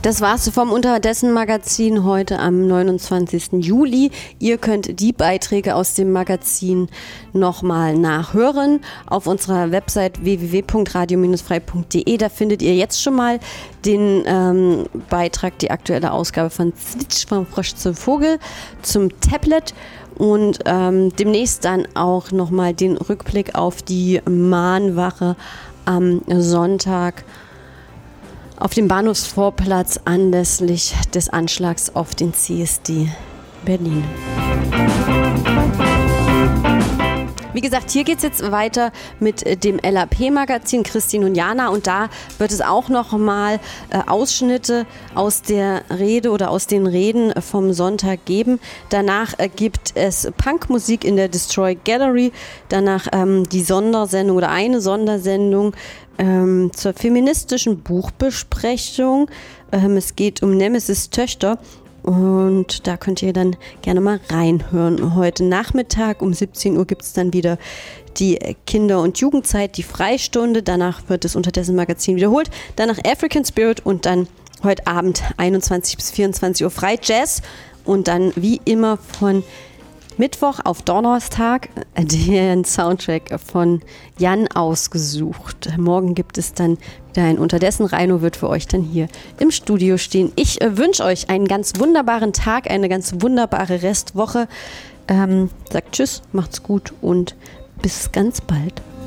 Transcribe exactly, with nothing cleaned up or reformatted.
Das war's vom Unterdessen-Magazin heute am neunundzwanzigsten Juli. Ihr könnt die Beiträge aus dem Magazin nochmal nachhören auf unserer Website w w w punkt radio frei punkt d e. Da findet ihr jetzt schon mal den ähm, Beitrag, die aktuelle Ausgabe von Zwitsch, vom Frosch zum Vogel, zum Tablet. Und ähm, demnächst dann auch nochmal den Rückblick auf die Mahnwache am Sonntag auf dem Bahnhofsvorplatz anlässlich des Anschlags auf den C S D Berlin. Wie gesagt, hier geht es jetzt weiter mit dem L A P-Magazin Christine und Jana und da wird es auch nochmal äh, Ausschnitte aus der Rede oder aus den Reden vom Sonntag geben. Danach äh, gibt es Punkmusik in der Destroy Gallery, danach ähm, die Sondersendung oder eine Sondersendung ähm, zur feministischen Buchbesprechung. Ähm, es geht um Nemesis Töchter. Und da könnt ihr dann gerne mal reinhören. Heute Nachmittag um siebzehn Uhr gibt es dann wieder die Kinder- und Jugendzeit, die Freistunde. Danach wird das Unterdessen-Magazin wiederholt. Danach African Spirit und dann heute Abend einundzwanzig bis vierundzwanzig Uhr frei Jazz. Und dann wie immer von Mittwoch auf Donnerstag den Soundtrack von Jan ausgesucht. Morgen gibt es dann wieder ein Unterdessen. Reino wird für euch dann hier im Studio stehen. Ich äh, wünsche euch einen ganz wunderbaren Tag, eine ganz wunderbare Restwoche. Ähm, sagt Tschüss, macht's gut und bis ganz bald.